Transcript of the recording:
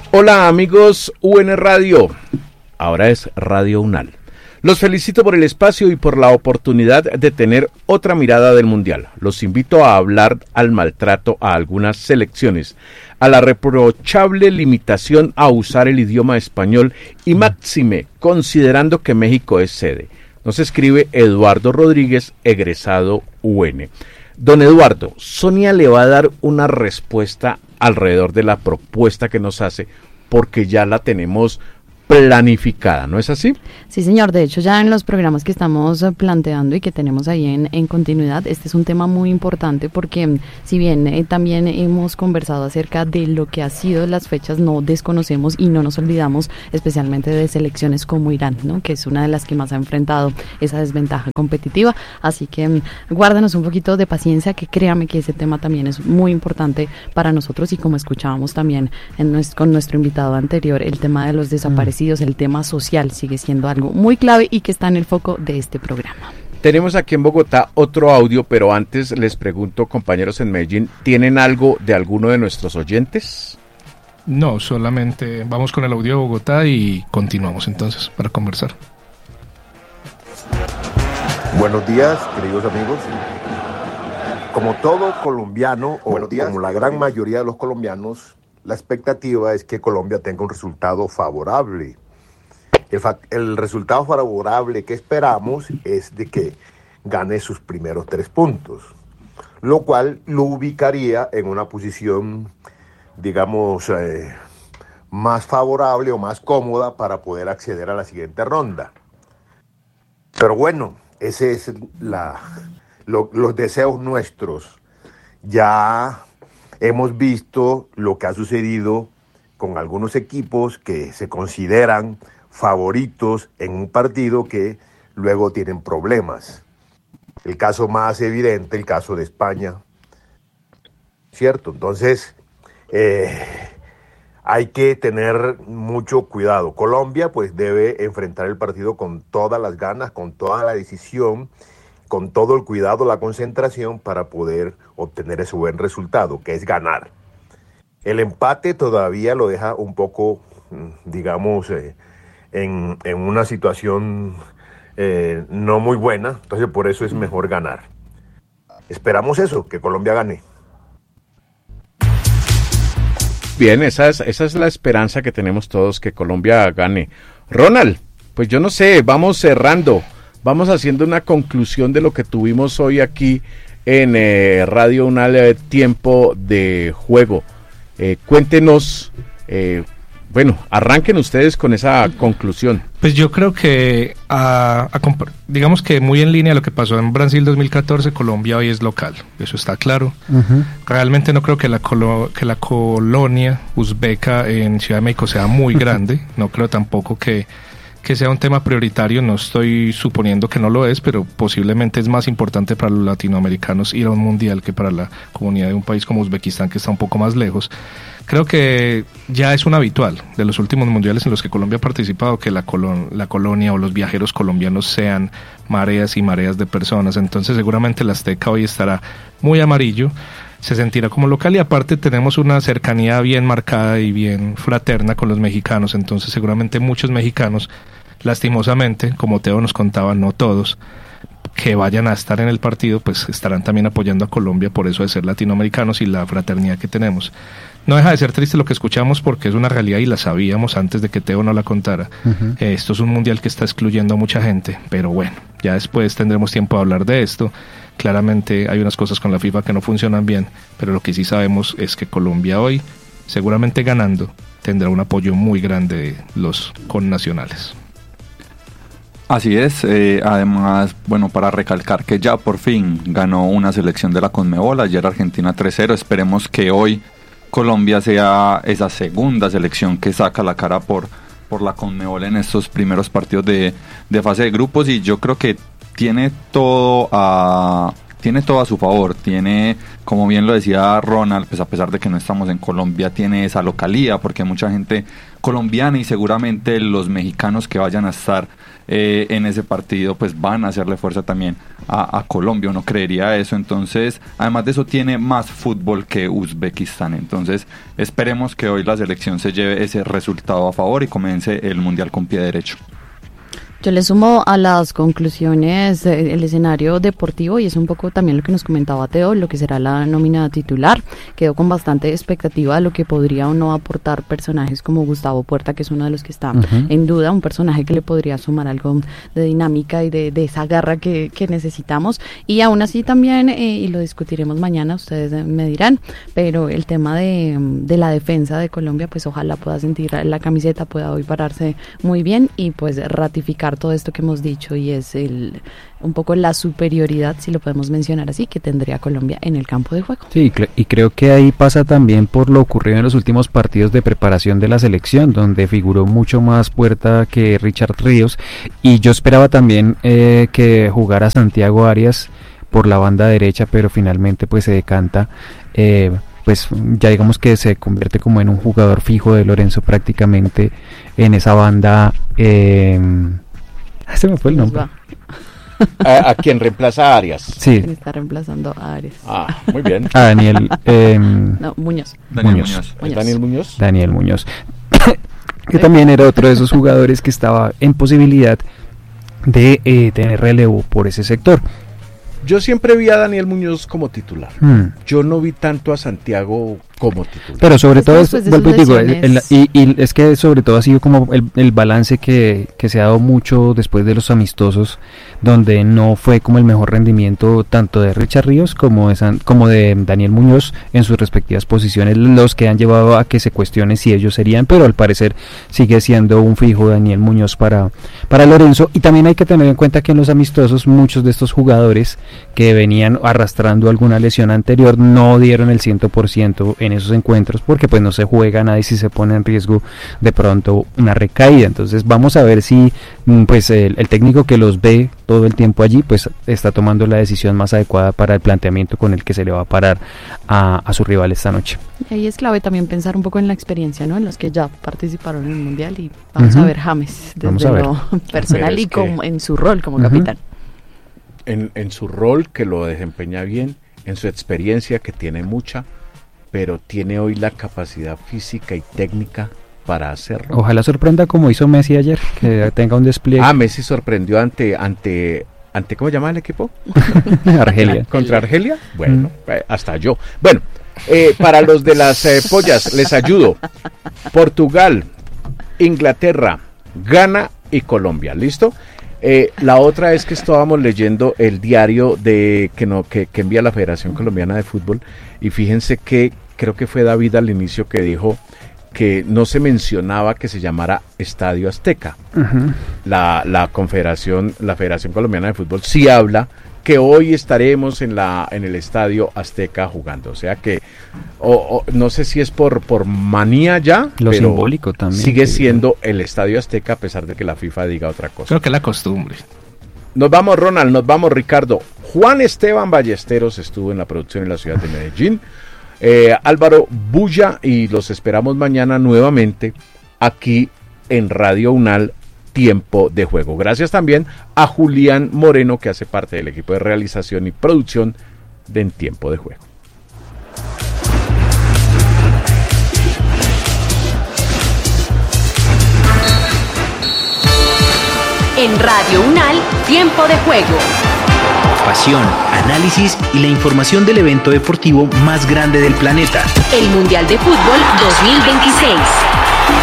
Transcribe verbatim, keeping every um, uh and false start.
Hola amigos U N Radio, ahora es Radio UNAL. Los felicito por el espacio y por la oportunidad de tener otra mirada del Mundial. Los invito a hablar al maltrato a algunas selecciones, a la reprochable limitación a usar el idioma español y máxime considerando que México es sede. Nos escribe Eduardo Rodríguez, egresado U N. Don Eduardo, Sonia le va a dar una respuesta alrededor de la propuesta que nos hace, porque ya la tenemos planificada, ¿no es así? Sí, señor. De hecho, ya en los programas que estamos planteando y que tenemos ahí en, en continuidad, este es un tema muy importante porque si bien eh, también hemos conversado acerca de lo que ha sido las fechas, no desconocemos y no nos olvidamos especialmente de selecciones como Irán, ¿no? Que es una de las que más ha enfrentado esa desventaja competitiva. Así que guárdanos un poquito de paciencia, que créame que ese tema también es muy importante para nosotros y como escuchábamos también en nuestro, con nuestro invitado anterior, el tema de los desaparecidos. El tema social sigue siendo algo muy clave y que está en el foco de este programa. Tenemos aquí en Bogotá otro audio, pero antes les pregunto, compañeros en Medellín, ¿tienen algo de alguno de nuestros oyentes? No, solamente vamos con el audio de Bogotá y continuamos entonces para conversar. Buenos días, queridos amigos. Como todo colombiano, o días, como la gran mayoría de los colombianos, la expectativa es que Colombia tenga un resultado favorable. El, fa- el resultado favorable que esperamos es de que gane sus primeros tres puntos, lo cual lo ubicaría en una posición, digamos, eh, más favorable o más cómoda para poder acceder a la siguiente ronda. Pero bueno, ese es la, lo, los deseos nuestros. Ya hemos visto lo que ha sucedido con algunos equipos que se consideran favoritos en un partido que luego tienen problemas. El caso más evidente, el caso de España, ¿cierto? Entonces, eh, hay que tener mucho cuidado. Colombia, pues, debe enfrentar el partido con todas las ganas, con toda la decisión, con todo el cuidado, la concentración para poder obtener ese buen resultado, que es ganar. El empate todavía lo deja un poco, digamos, eh, en, en una situación eh, no muy buena, entonces por eso es mejor ganar. Esperamos eso, que Colombia gane. Bien, esa es, esa es la esperanza que tenemos todos, que Colombia gane. Ronald, pues yo no sé, vamos cerrando. Vamos haciendo una conclusión de lo que tuvimos hoy aquí en eh, Radio UNAL, eh, Tiempo de Juego. Eh, cuéntenos, eh, bueno, arranquen ustedes con esa conclusión. Pues yo creo que, a, a comp- digamos que muy en línea a lo que pasó en Brasil dos mil catorce, Colombia hoy es local, eso está claro. Uh-huh. Realmente no creo que la, colo- que la colonia uzbeca en Ciudad de México sea muy grande, no creo tampoco que que sea un tema prioritario, no estoy suponiendo que no lo es, pero posiblemente es más importante para los latinoamericanos ir a un mundial que para la comunidad de un país como Uzbekistán, que está un poco más lejos. Creo que ya es un habitual de los últimos mundiales en los que Colombia ha participado, que la, colon- la colonia o los viajeros colombianos sean mareas y mareas de personas, entonces seguramente el Azteca hoy estará muy amarillo, se sentirá como local y aparte tenemos una cercanía bien marcada y bien fraterna con los mexicanos, entonces seguramente muchos mexicanos, lastimosamente, como Teo nos contaba, no todos, que vayan a estar en el partido, pues estarán también apoyando a Colombia por eso de ser latinoamericanos y la fraternidad que tenemos. No deja de ser triste lo que escuchamos porque es una realidad y la sabíamos antes de que Teo no la contara. Uh-huh. Eh, esto es un mundial que está excluyendo a mucha gente, pero bueno, ya después tendremos tiempo de hablar de esto. Claramente hay unas cosas con la FIFA que no funcionan bien, pero lo que sí sabemos es que Colombia hoy, seguramente ganando, tendrá un apoyo muy grande de los connacionales. Así es, eh, además, bueno, para recalcar que ya por fin ganó una selección de la Conmebol, ayer Argentina tres cero, esperemos que hoy Colombia sea esa segunda selección que saca la cara por, por la Conmebol en estos primeros partidos de, de fase de grupos y yo creo que tiene todo a, tiene todo a su favor, tiene, como bien lo decía Ronald, pues a pesar de que no estamos en Colombia, tiene esa localía, porque hay mucha gente colombiana y seguramente los mexicanos que vayan a estar eh, en ese partido, pues van a hacerle fuerza también a, a Colombia, uno creería eso. Entonces, además de eso, tiene más fútbol que Uzbekistán. Entonces, esperemos que hoy la selección se lleve ese resultado a favor y comience el Mundial con pie derecho. Yo le sumo a las conclusiones eh, el escenario deportivo, y es un poco también lo que nos comentaba Teo, lo que será la nómina titular. Quedó con bastante expectativa de lo que podría o no aportar personajes como Gustavo Puerta, que es uno de los que está uh-huh. en duda, un personaje que le podría sumar algo de dinámica y de, de esa garra que, que necesitamos. Y aún así también, eh, y lo discutiremos mañana, ustedes me dirán, pero el tema de, de la defensa de Colombia, pues ojalá pueda sentir la camiseta, pueda hoy pararse muy bien y pues ratificar todo esto que hemos dicho, y es el un poco la superioridad, si lo podemos mencionar así, que tendría Colombia en el campo de juego. Sí, y creo que ahí pasa también por lo ocurrido en los últimos partidos de preparación de la selección, donde figuró mucho más Puerta que Richard Ríos, y yo esperaba también eh, que jugara Santiago Arias por la banda derecha, pero finalmente pues se decanta, eh, pues ya digamos que se convierte como en un jugador fijo de Lorenzo prácticamente en esa banda. eh, Se me fue el nombre. ¿A, a quién reemplaza a Arias? Sí. ¿Quién está reemplazando a Arias? Ah, muy bien. A Daniel. Eh, no, Muñoz. Daniel Muñoz. Muñoz. ¿Es Daniel Muñoz? Daniel Muñoz. Que también era otro de esos jugadores que estaba en posibilidad de eh, tener relevo por ese sector. Yo siempre vi a Daniel Muñoz como titular. Hmm. Yo no vi tanto a Santiago como titular. Pero sobre es todo, es, de vuelvo y digo, el, el, y, y es que sobre todo ha sido como el, el balance que, que se ha dado mucho después de los amistosos, donde no fue como el mejor rendimiento tanto de Richard Ríos como de, San, como de Daniel Muñoz en sus respectivas posiciones, los que han llevado a que se cuestione si ellos serían, pero al parecer sigue siendo un fijo Daniel Muñoz para, para Lorenzo. Y también hay que tener en cuenta que en los amistosos muchos de estos jugadores que venían arrastrando alguna lesión anterior no dieron el cien por ciento en esos encuentros, porque pues no se juega nada y si se pone en riesgo de pronto una recaída. Entonces vamos a ver si pues el, el técnico que los ve todo el tiempo allí pues está tomando la decisión más adecuada para el planteamiento con el que se le va a parar a, a su rival esta noche. Y ahí es clave también pensar un poco en la experiencia, ¿no? En los que ya participaron en el Mundial, y vamos uh-huh. a ver James desde lo personal y como, en su rol como uh-huh. capitán. En, en su rol, que lo desempeña bien, en su experiencia, que tiene mucha, pero tiene hoy la capacidad física y técnica para hacerlo. Ojalá sorprenda como hizo Messi ayer, que tenga un despliegue. Ah, Messi sorprendió ante, ante, ante ¿cómo se llama el equipo? Argelia. ¿Contra Argelia? Bueno, mm. eh, hasta yo. Bueno, eh, para los de las eh, pollas, les ayudo. Portugal, Inglaterra, Ghana y Colombia, ¿listo? Eh, la otra es que estábamos leyendo el diario de que no que, que envía la Federación Colombiana de Fútbol, y fíjense que creo que fue David al inicio que dijo que no se mencionaba que se llamara Estadio Azteca. Uh-huh. La, la Confederación, la Federación Colombiana de Fútbol sí habla que hoy estaremos en la en el Estadio Azteca jugando, o sea que o, o, no sé si es por por manía ya, lo pero simbólico también sigue siendo el Estadio Azteca a pesar de que la FIFA diga otra cosa. Creo que es la costumbre. Nos vamos, Ronald, nos vamos, Ricardo. Juan Esteban Ballesteros estuvo en la producción en la ciudad de Medellín. Eh, Álvaro Bulla, y los esperamos mañana nuevamente aquí en Radio Unal, Tiempo de Juego. Gracias también a Julián Moreno, que hace parte del equipo de realización y producción de En Tiempo de Juego. En Radio Unal, Tiempo de Juego. Pasión, análisis y la información del evento deportivo más grande del planeta. El Mundial de Fútbol dos mil veintiséis.